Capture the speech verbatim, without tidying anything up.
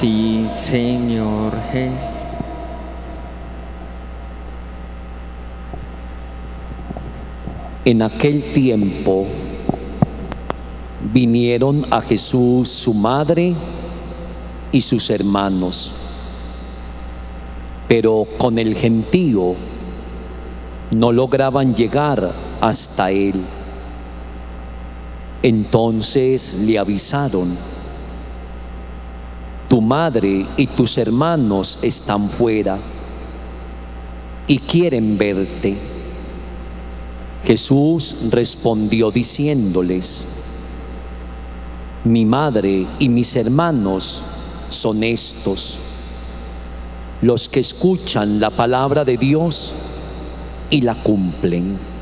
ti, Señor Jesús. En aquel tiempo vinieron a Jesús su madre y sus hermanos, pero con el gentío no lograban llegar hasta él. Entonces le avisaron: tu madre y tus hermanos están fuera y quieren verte. Jesús respondió diciéndoles: mi madre y mis hermanos son estos, los que escuchan la palabra de Dios y la cumplen.